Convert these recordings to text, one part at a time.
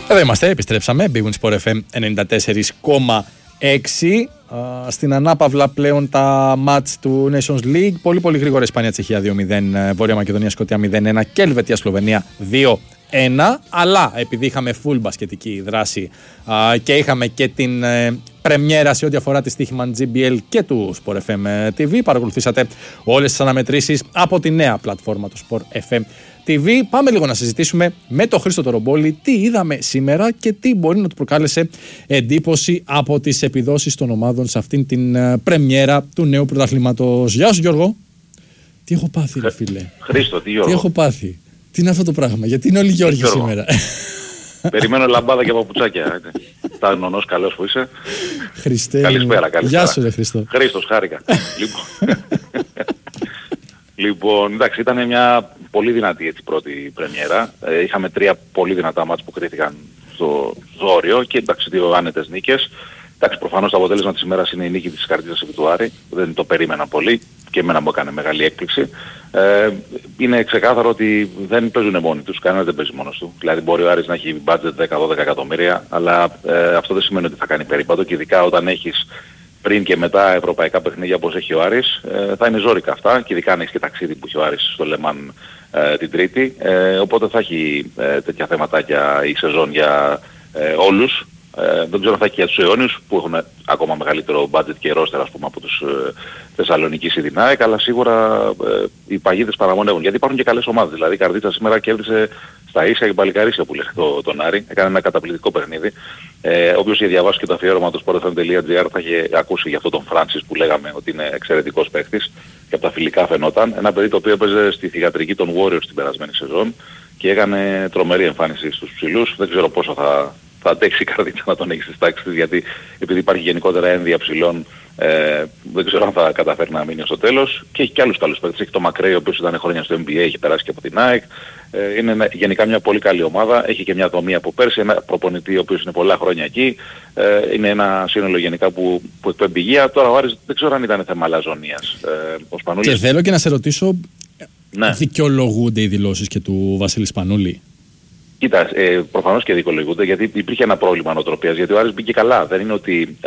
Εδώ είμαστε, επιστρέψαμε. Big Win Sport FM 94,6. Στην ανάπαυλα πλέον τα μάτς του Nations League. Πολύ πολύ γρήγορα Ισπανία-Τσεχία 2-0, Βόρεια Μακεδονία-Σκωτία 0-1 και Ελβετία-Σλοβενία 2-1. Αλλά επειδή είχαμε full μπασκετική δράση και είχαμε και την πρεμιέρα σε ό,τι αφορά τη στοίχημα GBL και του Sport FM TV, παρακολουθήσατε όλες τις αναμετρήσεις από τη νέα πλατφόρμα του Sport FM TV. Πάμε λίγο να συζητήσουμε με τον Χρήστο Τωρομπόλη τι είδαμε σήμερα και τι μπορεί να του προκάλεσε εντύπωση από τις επιδόσεις των ομάδων σε αυτήν την πρεμιέρα του νέου πρωταθλήματος. Γεια σου Γιώργο. Τι έχω πάθει ρε φίλε. Χρήστο, τι Γιώργο. Τι έχω πάθει. Τι είναι αυτό το πράγμα, γιατί είναι όλοι Γιώργοι σήμερα. Περιμένω λαμπάδα και παπουτσάκια. Τα νονός καλός που είσαι. Χριστέ. Καλησπέρα. Γεια σου ρε Χριστό. Χρήστος, χάρηκα. Λοιπόν, εντάξει, ήταν μια πολύ δυνατή έτσι, πρώτη πρεμιέρα. Είχαμε 3 πολύ δυνατά μάτς που κρίθηκαν στο όριο και εντάξει 2 άνετες νίκες. Εντάξει, προφανώς το αποτέλεσμα της ημέρας είναι η νίκη της Καρδίτσας επί του Άρη. Δεν το περίμενα πολύ και εμένα μου έκανε μεγάλη έκπληξη. Είναι ξεκάθαρο ότι δεν παίζουν μόνοι τους, κανένας δεν παίζει μόνος του. Δηλαδή μπορεί ο Άρης να έχει budget 10-12 εκατομμύρια, αλλά αυτό δεν σημαίνει ότι θα κάνει περίπατο και ειδικά όταν έχεις πριν και μετά ευρωπαϊκά παιχνίδια όπως έχει ο Άρης, θα είναι ζόρικα αυτά και ειδικά αν έχεις και ταξίδι που έχει ο Άρης στο Λεμάν την Τρίτη, οπότε θα έχει τέτοια θεματάκια η σεζόν για όλους. Δεν ξέρω αν θα έχει για τους αιώνιους που έχουν ακόμα μεγαλύτερο budget και roster ας πούμε από τους Θεσσαλονικής ή την ΑΕΚ, αλλά σίγουρα οι παγίδες παραμονεύουν γιατί υπάρχουν και καλές ομάδες. Δηλαδή η Καρδίτσα σήμερα κέρδισε στα ίσια και παλικαρίσια που λέγεται τον Άρη, έκανε ένα καταπληκτικό παιχνίδι. Όποιος είχε διαβάσει και το αφιέρωμα του sportfm.gr θα είχε ακούσει για αυτό τον Φράνσις που λέγαμε ότι είναι εξαιρετικός παίκτης και από τα φιλικά φαινόταν. Ένα παιδί το οποίο έπαιζε στη θυγατρική των Warriors την περασμένη σεζόν και έκανε τρομερή εμφάνιση στους ψηλούς. Δεν ξέρω πόσο θα αντέξει η Καρδίτσα να τον έχει στις τάξεις της, γιατί επειδή υπάρχει γενικότερα ένδια ψηλών, δεν ξέρω αν θα καταφέρει να μείνει στο τέλος. Και έχει και άλλους καλούς παίκτες. Έχει το Μακρέι, ο οποίος ήταν χρόνια στο NBA, έχει περάσει και από την ΑΕΚ. Είναι γενικά μια πολύ καλή ομάδα. Έχει και μια δομή από πέρσι, ένα προπονητή ο οποίος είναι πολλά χρόνια εκεί. Είναι ένα σύνολο γενικά που εκπέμπει υγεία. Τώρα ο Άρης δεν ξέρω αν ήταν θέμα αλαζονίας. Και θέλω και να σε ρωτήσω, ναι. Δικαιολογούνται οι δηλώσεις και του Βασίλη Σπανούλη? Κοίτα, προφανώς και δικαιολογούνται γιατί υπήρχε ένα πρόβλημα νοοτροπίας, γιατί ο Άρης μπήκε καλά. Δεν είναι ότι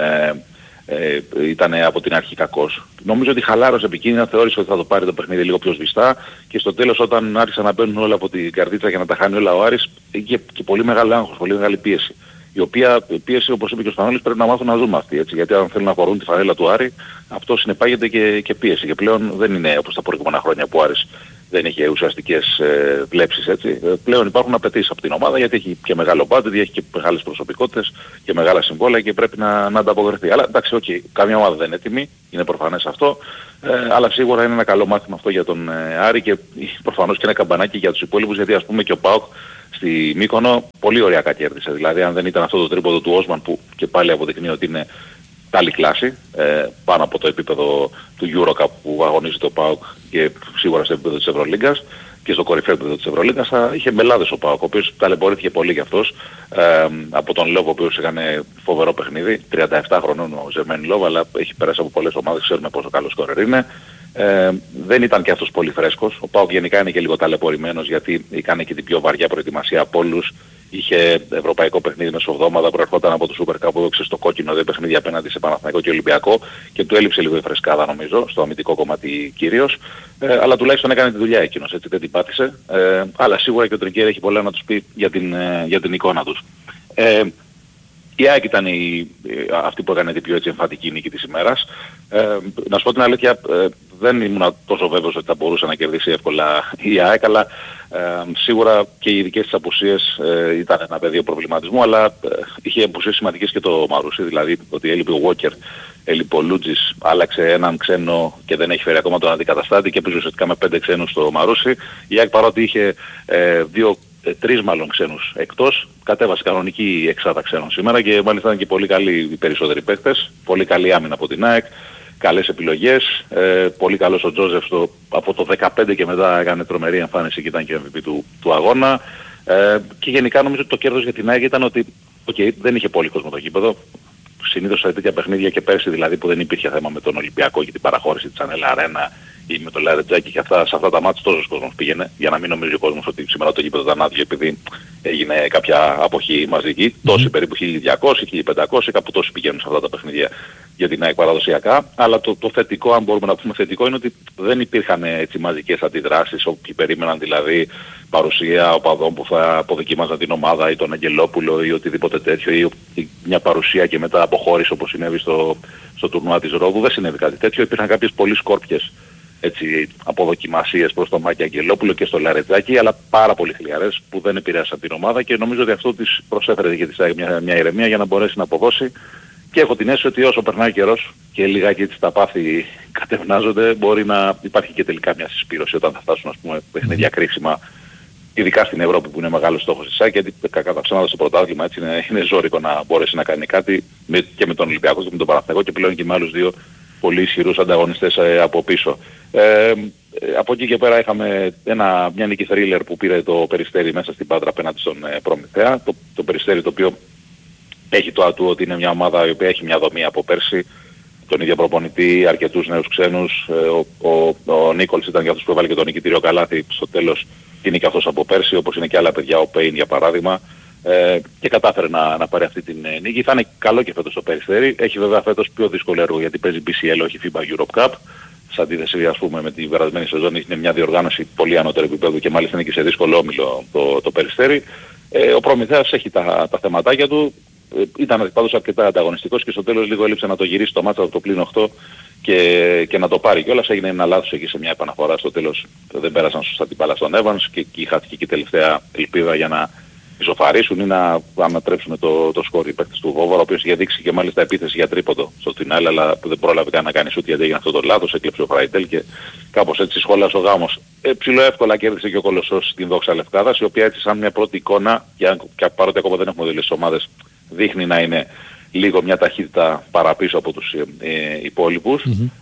ήταν από την αρχή κακός. Νομίζω ότι χαλάρωσε επικίνδυνα, θεώρησε ότι θα το πάρει το παιχνίδι λίγο πιο σβηστά και στο τέλος όταν άρχισαν να μπαίνουν όλα από την Καρδίτσα και να τα χάνει όλα ο Άρης, είχε και πολύ μεγάλο άγχος, πολύ μεγάλη πίεση. Η οποία πίεση, όπως είπε και ο Σπανούλης, πρέπει να μάθουν να ζούμε αυτή. Έτσι, γιατί αν θέλουν να φορούν τη φανέλα του Άρη, αυτό συνεπάγεται και πίεση. Και πλέον δεν είναι όπως τα προηγούμενα χρόνια που ο Άρης δεν είχε ουσιαστικές βλέψεις. Έτσι. Πλέον υπάρχουν απαιτήσεις από την ομάδα γιατί έχει και μεγάλο budget, έχει και μεγάλες προσωπικότητες και μεγάλα συμβόλαια και πρέπει να ανταποκριθεί. Αλλά εντάξει, καμία ομάδα δεν είναι έτοιμη, είναι προφανές αυτό. Αλλά σίγουρα είναι ένα καλό μάθημα αυτό για τον Άρη και προφανώς και ένα καμπανάκι για τους υπόλοιπους, γιατί ας πούμε και ο ΠΑΟΚ στη Μύκονο πολύ ωραία κέρδισε. Δηλαδή αν δεν ήταν αυτό το τρίποδο του Όσμαν που και πάλι αποδεικνύει ότι είναι καλή κλάση, πάνω από το επίπεδο του EuroCup που αγωνίζεται ο ΠΑΟΚ και σίγουρα στο επίπεδο της Ευρωλίγκας και στο κορυφαίο επίπεδο της Ευρωλίγκας θα είχε μπελάδες ο ΠΑΟΚ, ο οποίος ταλαιπωρήθηκε πολύ γι' αυτός από τον Λόβ, ο οποίος έκανε φοβερό παιχνίδι, 37 χρονών ο Ζερμέν Λόβ, αλλά έχει περάσει από πολλές ομάδες, ξέρουμε πόσο καλός σκόρερ είναι. Δεν ήταν και αυτός πολύ φρέσκος. Ο ΠΑΟΚ γενικά είναι και λίγο ταλαιπωρημένος γιατί έκανε και την πιο βαριά προετοιμασία από όλους. Είχε ευρωπαϊκό παιχνίδι μεσοβδόμαδα, προερχόταν από το Super Cup που έδωξε στο κόκκινο 2 παιχνίδια απέναντι σε Παναθηναϊκό και Ολυμπιακό και του έλειψε λίγο η φρεσκάδα νομίζω, στο αμυντικό κομμάτι κυρίως. Αλλά τουλάχιστον έκανε τη δουλειά εκείνος, έτσι δεν την πάτησε. Αλλά σίγουρα και ο Τριγκέρι έχει πολλά να τους πει για την εικόνα τους. Η ΑΕΚ ήταν αυτή που έκανε την πιο έτσι εμφαντική νίκη της ημέρας. Να σου πω την αλήθεια, δεν ήμουν τόσο βέβαιος ότι θα μπορούσε να κερδίσει εύκολα η ΑΕΚ, αλλά σίγουρα και οι ειδικές της απουσίες ήταν ένα πεδίο προβληματισμού, αλλά είχε απουσίες σημαντικές και το Μαρούσι, δηλαδή ότι έλειπε ο Walker, έλειπε ο Λούτζης, άλλαξε έναν ξένο και δεν έχει φέρει ακόμα τον αντικαταστάτη και έπαιζε ουσιαστικά με 5 ξένους στο Μαρούσι. Η ΑΕΚ παρότι είχε 3 μάλλον ξένους εκτός, κατέβασε κανονική εξάδα ξένων σήμερα και μάλιστα ήταν και πολύ καλοί οι περισσότεροι παίκτες, πολύ καλή άμυνα από την ΑΕΚ, καλές επιλογές, πολύ καλός ο Τζόζεφ από το 15 και μετά έκανε τρομερή εμφάνιση και ήταν και MVP του αγώνα και γενικά νομίζω ότι το κέρδος για την ΑΕΚ ήταν ότι δεν είχε πολύ κόσμο το γήπεδο. Συνήθως σε τέτοια παιχνίδια και πέρσι δηλαδή που δεν υπήρχε θέμα με τον Ολυμπιακό και την παραχώρηση της Ανέλα Αρένα ή με το Λαρετζάκι και αυτά, σε αυτά τα μάτια τόσος κόσμος πήγαινε, για να μην νομίζει ο κόσμος ότι σήμερα το γήπεδο ήταν άδειο επειδή έγινε κάποια αποχή μαζική. Τόσοι περίπου 1.200, 1.500, κάπου τόσοι πηγαίνουν σε αυτά τα παιχνίδια για την ΑΕΚ παραδοσιακά. Αλλά το θετικό, αν μπορούμε να πούμε θετικό, είναι ότι δεν υπήρχαν έτσι μαζικές αντιδράσεις, όποιοι περίμεναν δηλαδή παρουσία οπαδών που θα αποδοκίμαζαν την ομάδα ή τον Αγγελόπουλο ή οτιδήποτε τέτοιο, ή μια παρουσία και μετά αποχώρηση όπως συνέβη στο τουρνουά της Ρόδου. Δεν συνέβη κάτι τέτοιο. Υπήρχαν κάποιες πολύ σκόρπιες έτσι, αποδοκιμασίες προς τον Μάκη Αγγελόπουλο και στο Λαρετζάκι, αλλά πάρα πολύ χλιαρές που δεν επηρέασαν την ομάδα και νομίζω ότι αυτό της προσέφερε και της μια ηρεμία για να μπορέσει να αποδώσει. Και έχω την αίσθηση ότι όσο περνάει καιρός και λιγάκι έτσι τα πάθη κατευνάζονται, μπορεί να υπάρχει και τελικά μια συσπήρωση όταν θα φτάσουν, ας πούμε, παιχνίδια κρίσιμα, ειδικά στην Ευρώπη που είναι μεγάλος στόχος της ΑΕΚ, γιατί κατά ψέματα στο πρωτάθλημα έτσι είναι ζώρικο να μπορέσει να κάνει κάτι και με τον Ολυμπιακό και με τον Παναθηναϊκό και πλέον και με άλλους δύο πολύ ισχυρούς ανταγωνιστές από πίσω. Από εκεί και πέρα είχαμε μια νίκη θρίλερ που πήρε το Περιστέρι μέσα στην Πάτρα απέναντι στον Προμηθέα. Το Περιστέρι το οποίο έχει το ατού ότι είναι μια ομάδα η οποία έχει μια δομή από πέρσι, τον ίδιο προπονητή, αρκετούς νέους ξένους. Ο Νίκολς ήταν για αυτούς που έβαλε και τον νικητήριο καλάθι στο τέλος, είναι και αυτός από πέρσι, όπως είναι και άλλα παιδιά, ο Πέιν για παράδειγμα. Και κατάφερε να πάρει αυτή την νίκη. Θα είναι καλό και φέτος το Περιστέρι. Έχει βέβαια φέτος πιο δύσκολο έργο γιατί παίζει BCL, όχι FIBA Europe Cup. Σε αντίθεση, ας πούμε, με την περασμένη σεζόν, είναι μια διοργάνωση πολύ ανώτερου επίπεδου και μάλιστα είναι και σε δύσκολο όμιλο το Περιστέρι. Ο Προμηθέας έχει τα θεματάκια του. Ήταν πάντως αρκετά ανταγωνιστικός και στο τέλος λίγο έλειψε να το γυρίσει το μάτσα από το πλήν 8 και να το πάρει κιόλας. Έγινε ένα λάθος εκεί σε μια επαναφορά. Στο τέλος δεν πέρασαν σωστά την μπάλα στον Evans και εκεί χάθηκε και η τελευταία ελπίδα για να ισοφαρίσουν ή να ανατρέψουν το σκορ οι παίκτες του Βόβαρα, ο οποίος είχε δείξει και μάλιστα επίθεση για τρίποντο στο φινάλε, αλλά που δεν πρόλαβε καν να κάνει σούτ γιατί έγινε αυτό το λάθος, έκλεψε ο Φραϊτέλ και κάπως έτσι σχόλασε ο γάμος. Ψηλό εύκολα κέρδισε και ο Κολοσσός στην Δόξα Λευκάδας, η οποία έτσι σαν μια πρώτη εικόνα, και παρότι ακόμα δεν έχουμε δει τις ομάδες, δείχνει να είναι λίγο μια ταχύτητα παραπίσω από τους υπόλοιπους.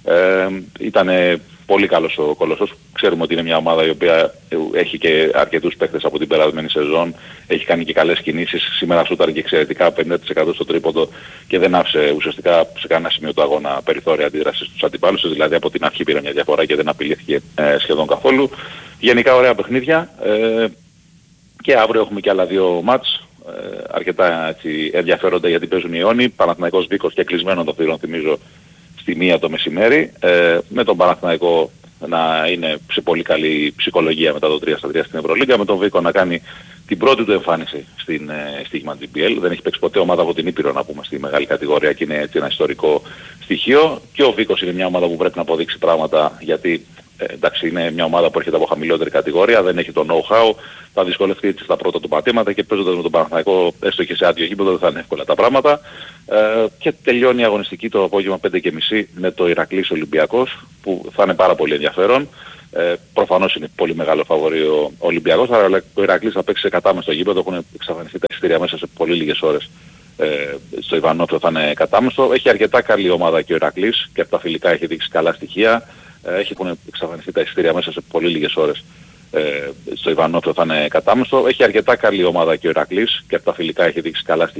Ήταν πολύ καλός ο Κολοσσός. Ξέρουμε ότι είναι μια ομάδα η οποία έχει και αρκετούς παίκτες από την περασμένη σεζόν. Έχει κάνει και καλές κινήσεις. Σήμερα σούταρε και εξαιρετικά 50% στο τρίποντο και δεν άφησε ουσιαστικά σε κανένα σημείο του αγώνα περιθώρια αντίδρασης στους αντιπάλους. Δηλαδή από την αρχή πήρε μια διαφορά και δεν απειλήθηκε σχεδόν καθόλου. Γενικά ωραία παιχνίδια. Και αύριο έχουμε και άλλα δύο μάτς. Αρκετά έτσι, ενδιαφέροντα γιατί παίζουν οι Ιόνοι. Παναθηναϊκός Βίκος και κλεισμένο το θηρόν, θυμίζω, στη 1 το μεσημέρι. Με τον Παναθηναϊκό να είναι σε πολύ καλή ψυχολογία μετά το 3-3 στην Ευρωλίγκα. Με τον Βίκο να κάνει την πρώτη του εμφάνιση στην στοίχημα GPL. Δεν έχει παίξει ποτέ ομάδα από την Ήπειρο, να πούμε, στη μεγάλη κατηγορία και είναι έτσι ένα ιστορικό στοιχείο. Και ο Βίκος είναι μια ομάδα που πρέπει να αποδείξει πράγματα γιατί εντάξει, είναι μια ομάδα που έρχεται από χαμηλότερη κατηγορία, δεν έχει το know-how, θα δυσκολευτεί στα πρώτα του πατήματα και παίζοντας με τον Παναθηναϊκό έστω και σε άδειο γήπεδο δεν θα είναι εύκολα τα πράγματα. Και τελειώνει η αγωνιστική το απόγευμα 5:30 με το Ηρακλής Ολυμπιακός που θα είναι πάρα πολύ ενδιαφέρον. Προφανώς είναι πολύ μεγάλο φαβορί ο Ολυμπιακός, αλλά ο Ηρακλής θα παίξει σε κατάμεστο γήπεδο, έχουν εξαφανιστεί τα εισιτήρια μέσα σε πολύ λίγες ώρες. Στο Ιβανόφιο θα είναι κατάμεστο. Έχει αρκετά καλή ομάδα και ο Ηρακλής και από τα φιλικά έχει δείξει καλά στοιχεία. Έχουν εξαφανιστεί τα εισιτήρια μέσα σε πολύ λίγες ώρες. Στο Ιβανόφιο θα είναι κατάμεστο. Έχει αρκετά καλή ομάδα και ο Ηρακλής και από τα φιλικά έχει δείξει καλά στοιχεία.